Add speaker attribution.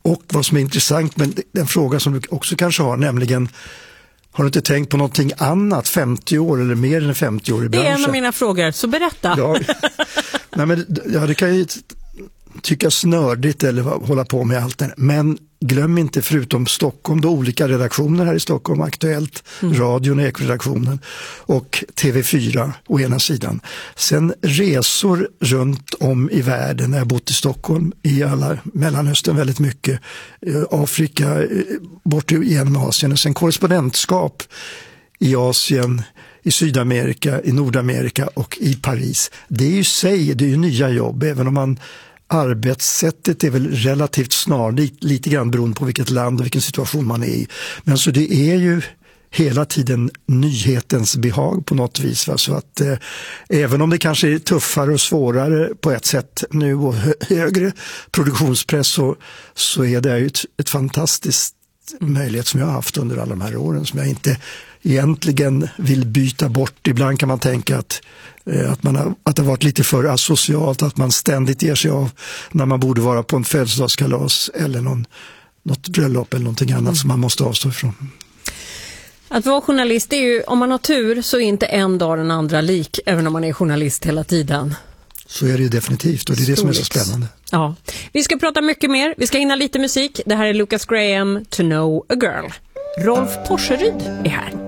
Speaker 1: Och vad som är intressant, men den fråga som du också kanske har, nämligen har du inte tänkt på någonting annat 50 år eller mer än 50 år i branschen?
Speaker 2: Det är en av mina frågor, så berätta.
Speaker 1: Ja, nej men, det kan ju tyckas nördigt eller hålla på med allt det. Men glöm inte, förutom Stockholm, då olika redaktioner här i Stockholm, Aktuellt, radion, Ekoredaktionen och TV4 å ena sidan. Sen resor runt om i världen. Jag har bott i Stockholm, i alla Mellanöstern väldigt mycket, Afrika, bort genom Asien, och sen korrespondentskap i Asien, i Sydamerika, i Nordamerika och i Paris. Det är ju det är ju nya jobb, även om arbetssättet är väl relativt snarlikt, lite grann beroende på vilket land och vilken situation man är i. Men så det är ju hela tiden nyhetens behag på något vis. Va? Så att även om det kanske är tuffare och svårare på ett sätt nu och högre produktionspress, så är det ju ett fantastiskt möjlighet som jag har haft under alla de här åren, som jag inte egentligen vill byta bort. Ibland kan man tänka att det har varit lite för asocialt, att man ständigt ger sig av när man borde vara på en födelsedagskalas eller något bröllop eller någonting annat som man måste avstå ifrån.
Speaker 2: Att vara journalist är ju, om man har tur så är inte en dag den andra lik, även om man är journalist hela tiden.
Speaker 1: Så är det ju definitivt, och det är det som är så spännande.
Speaker 2: Ja. Vi ska prata mycket mer, vi ska hinna lite musik. Det här är Lucas Graham, To Know a Girl. Rolf Porseryd är här.